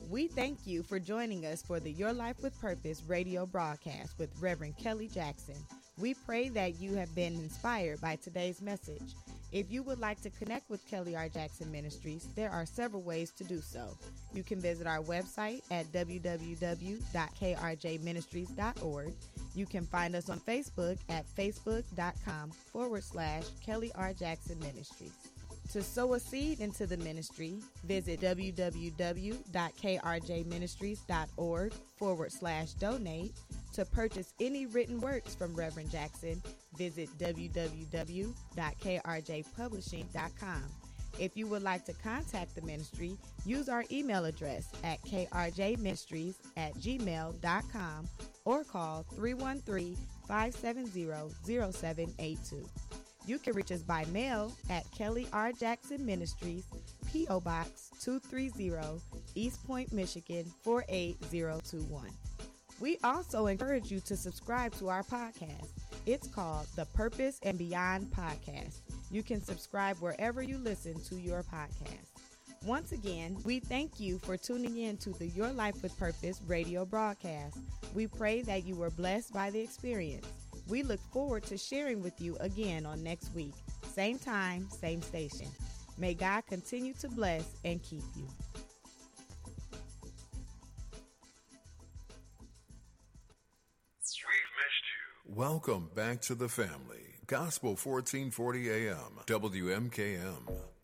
We thank you for joining us for the Your Life with Purpose radio broadcast with Reverend Kelly Jackson. We pray that you have been inspired by today's message. If you would like to connect with Kelly R. Jackson Ministries, there are several ways to do so. You can visit our website at www.krjministries.org. You can find us on Facebook at facebook.com/Kelly R. Jackson Ministries. To sow a seed into the ministry, visit www.krjministries.org/donate. To purchase any written works from Reverend Jackson, visit www.krjpublishing.com. If you would like to contact the ministry, use our email address at krjministries@gmail.com or call 313-570-0782. You can reach us by mail at Kelly R. Jackson Ministries, P.O. Box 230, East Point, Michigan 48021. We also encourage you to subscribe to our podcast. It's called the Purpose and Beyond Podcast. You can subscribe wherever you listen to your podcast. Once again, we thank you for tuning in to the Your Life with Purpose radio broadcast. We pray that you were blessed by the experience. We look forward to sharing with you again on next week. Same time, same station. May God continue to bless and keep you. We've missed you. Welcome back to the family. Gospel 1440 AM, WMKM.